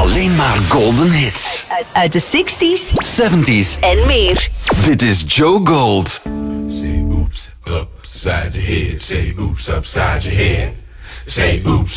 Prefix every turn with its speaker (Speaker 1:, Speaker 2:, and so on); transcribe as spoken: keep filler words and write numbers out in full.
Speaker 1: Alleen maar golden hits.
Speaker 2: Uit, uit de zestig's,
Speaker 1: zeventig's
Speaker 2: en meer.
Speaker 1: Dit is Joe Gold.
Speaker 3: Say oops, upside your head. Say oops, upside your head. Say oops.